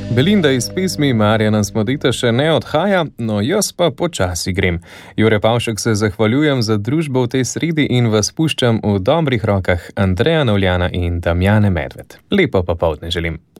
Belinda iz pesmi Marjana Smodita še ne odhaja, no jaz pa počasi grem. Jure Pavšek se zahvaljujem za družbo v tej sredi in vas puščam v dobrih rokah Andreja Novljana in Damjane Medved. Lepo popoldne želim.